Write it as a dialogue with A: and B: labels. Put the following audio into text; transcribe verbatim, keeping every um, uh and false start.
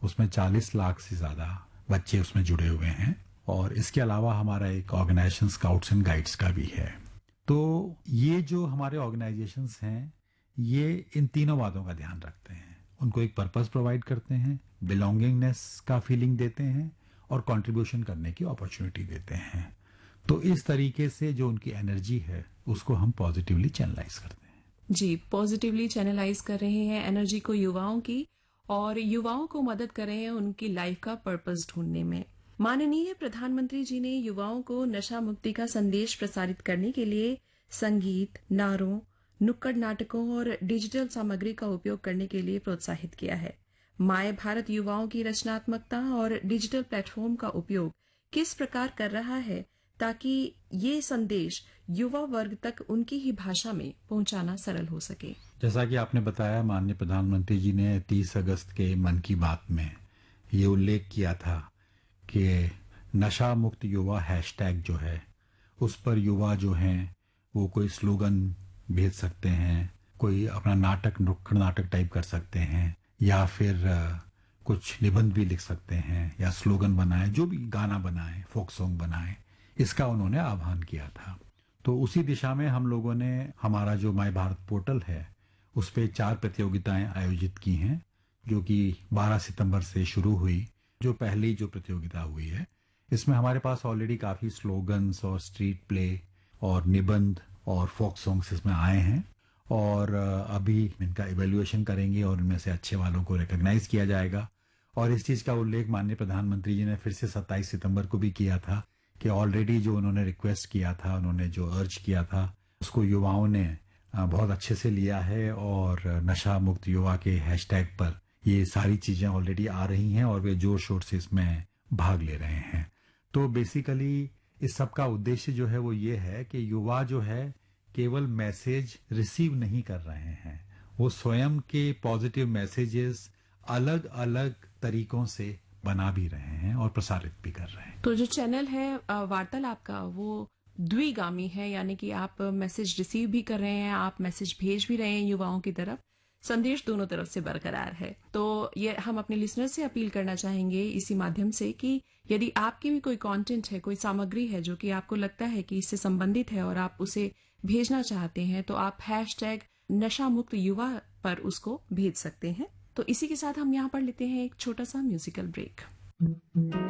A: उसमें चालीस लाख से ज्यादा बच्चे उसमें जुड़े हुए हैं और इसके अलावा हमारा एक ऑर्गेनाइजेशन स्काउट्स एंड गाइड्स का भी है। तो ये जो हमारे ऑर्गेनाइजेशंस हैं ये इन तीनों बातों का ध्यान रखते हैं, उनको एक पर्पस प्रोवाइड करते हैं, बिलोंगिंगनेस का फीलिंग देते हैं और कंट्रीब्यूशन करने की अपॉर्चुनिटी देते हैं। तो इस तरीके से जो उनकी एनर्जी है उसको हम पॉजिटिवली चैनलाइज करते हैं।
B: जी, पॉजिटिवली चैनलाइज कर रहे हैं एनर्जी को युवाओं की और युवाओं को मदद कर रहे हैं उनकी लाइफ का पर्पस ढूंढने में। माननीय प्रधानमंत्री जी ने युवाओं को नशा मुक्ति का संदेश प्रसारित करने के लिए संगीत, नारों, नुक्कड़ नाटकों और डिजिटल सामग्री का उपयोग करने के लिए प्रोत्साहित किया है। माय भारत युवाओं की रचनात्मकता और डिजिटल प्लेटफॉर्म का उपयोग किस प्रकार कर रहा है ताकि ये संदेश युवा वर्ग तक उनकी ही भाषा में पहुंचाना सरल हो सके।
A: जैसा कि आपने बताया, माननीय प्रधानमंत्री जी ने तीस अगस्त के मन की बात में ये उल्लेख किया था कि नशा मुक्त युवा हैशटैग जो है उस पर युवा जो हैं वो कोई स्लोगन भेज सकते हैं, कोई अपना नाटक नुक्कड़ नाटक टाइप कर सकते हैं या फिर कुछ निबंध भी लिख सकते हैं या स्लोगन बनाए, जो भी गाना बनाए, फोक सॉन्ग बनाए, इसका उन्होंने आह्वान किया था। तो उसी दिशा में हम लोगों ने हमारा जो माय भारत पोर्टल है उस पे चार प्रतियोगिताएं आयोजित की हैं जो कि बारह सितंबर से शुरू हुई। जो पहली जो प्रतियोगिता हुई है इसमें हमारे पास ऑलरेडी काफी स्लोगन्स और स्ट्रीट प्ले और निबंध और फोक सॉन्ग्स इसमें आए हैं और अभी इनका इवैल्यूएशन करेंगे और इनमें से अच्छे वालों को रिकॉग्नाइज किया जाएगा। और इस चीज का उल्लेख माननीय प्रधानमंत्री जी ने फिर से सत्ताईस सितंबर को भी किया था कि ऑलरेडी जो उन्होंने रिक्वेस्ट किया था, उन्होंने जो अर्ज किया था उसको युवाओं ने बहुत अच्छे से लिया है और नशा मुक्त युवा के हैशटैग पर ये सारी चीजें ऑलरेडी आ रही हैं और वे जोर शोर से इसमें भाग ले रहे हैं। तो बेसिकली इस सब का उद्देश्य जो है वो ये है कि युवा जो है केवल मैसेज रिसीव नहीं कर रहे हैं, वो स्वयं के पॉजिटिव मैसेजेस अलग अलग तरीकों से बना भी रहे हैं और प्रसारित भी कर रहे हैं।
B: तो जो चैनल है वार्तालाप का वो द्विगामी है, यानी कि आप मैसेज रिसीव भी कर रहे हैं, आप मैसेज भेज भी रहे हैं युवाओं की तरफ, संदेश दोनों तरफ से बरकरार है। तो ये हम अपने लिसनर से अपील करना चाहेंगे इसी माध्यम से कि यदि आपकी भी कोई कंटेंट है, कोई सामग्री है जो कि आपको लगता है कि इससे संबंधित है और आप उसे भेजना चाहते हैं तो आप हैशटैग नशा मुक्त युवा पर उसको भेज सकते हैं। तो इसी के साथ हम यहाँ पर लेते हैं एक छोटा सा म्यूजिकल ब्रेक।